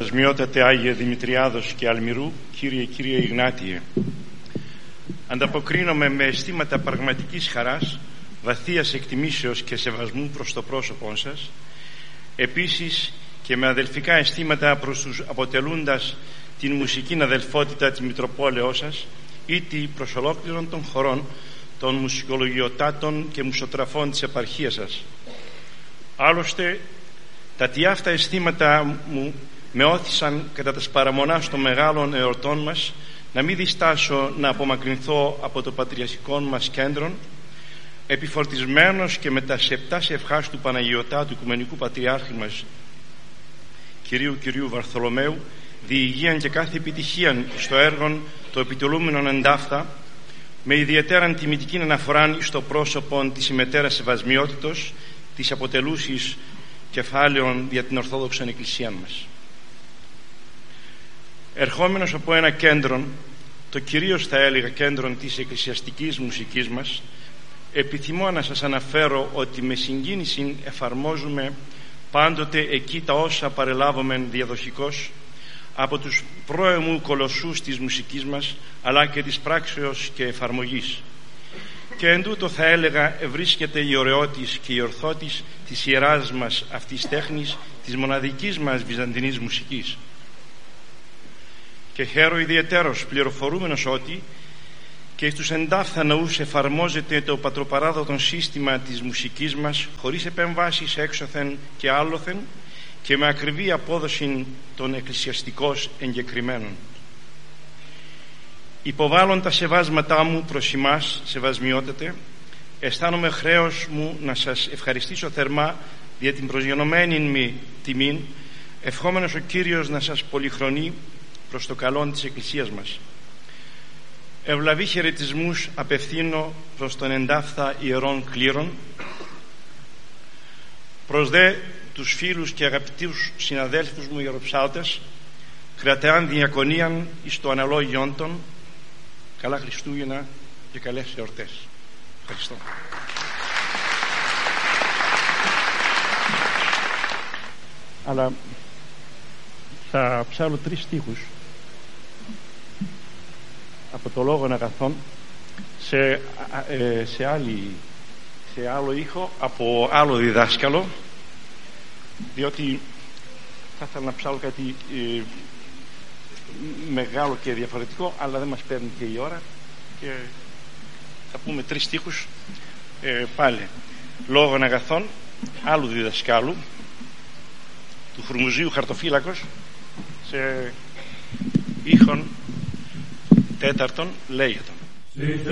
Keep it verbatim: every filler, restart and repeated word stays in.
Σμιότατε Άγιε Δημητριάδος και Αλμυρού, Κύριε Κύριε Ιγνάτιε, ανταποκρίνομαι με αισθήματα πραγματικής χαράς, βαθίας εκτιμήσεως και σεβασμού προς το πρόσωπό σας, επίσης και με αδελφικά αισθήματα προς τους αποτελούντας την μουσική αδελφότητα της Μητροπόλεως σας, ήτι προς ολόκληρον των χωρών των μουσικολογιοτάτων και μουσοτραφών της επαρχίας σας. Άλλωστε, τα τι αυτά αισθήματα μου με όθησαν κατά τας παραμονάς των μεγάλων εορτών μας να μην διστάσω να απομακρυνθώ από το πατριαρχικό μας κέντρο, επιφορτισμένος και με τα σεπτάς ευχάς του Παναγιωτάτου Οικουμενικού Πατριάρχη μας Κυρίου Κυρίου Βαρθολομαίου, διηγείαν και κάθε επιτυχίαν στο έργο το επιτελούμενον εντάφθα, με ιδιαίτερα τιμητική αναφορά στο πρόσωπο της ημετέρας σεβασμιότητος της αποτελούσης κεφάλαιων για την Ορθόδοξη Εκκλησία μας. Ερχόμενος από ένα κέντρο, το κυρίως θα έλεγα κέντρο της εκκλησιαστικής μουσικής μας, επιθυμώ να σας αναφέρω ότι με συγκίνηση εφαρμόζουμε πάντοτε εκεί τα όσα παρελάβουμε διαδοχικώς από τους πρώεμου κολοσσούς της μουσικής μας, αλλά και της πράξεως και εφαρμογής. Και εν τούτο θα έλεγα βρίσκεται η ωραιότης και η ορθότης της ιεράς μας αυτής τέχνης, της μοναδικής μας βυζαντινής μουσικής. Και χαίρω ιδιαιτέρως πληροφορούμενος ότι και στους εντάφθα ναούς εφαρμόζεται το πατροπαράδοτο σύστημα της μουσικής μας χωρίς επεμβάσεις έξωθεν και άλλοθεν και με ακριβή απόδοση των εκκλησιαστικών εγκεκριμένων. Υποβάλλον τα σεβάσματά μου προς εμάς, σεβασμιότατε, αισθάνομαι χρέος μου να σας ευχαριστήσω θερμά για την προσγειωμένη μου τιμήν, ευχόμενος ο Κύριος να σας πολυχρονεί προς το καλό της Εκκλησίας μας. Ευλαβή χαιρετισμούς απευθύνω προς τον εντάφθα ιερών κλήρων, προς δε τους φίλους και αγαπητούς συναδέλφους μου ιεροψάλτες, κρατεάν διακονίαν εις το αναλόγιον των. Καλά Χριστούγεννα και καλές εορτές. Ευχαριστώ. Αλλά θα ψάλω τρεις στίχους από το Λόγον Αγαθών σε, ε, σε, άλλη, σε άλλο ήχο από άλλο διδάσκαλο, διότι θα ήθελα να ψάλω κάτι ε, μεγάλο και διαφορετικό, αλλά δεν μας παίρνει και η ώρα και θα πούμε τρεις στίχους ε, πάλι Λόγων Αγαθών άλλου διδασκάλου του Χουρμουζίου Χαρτοφύλακος σε ήχον τέταρτον λέγετον.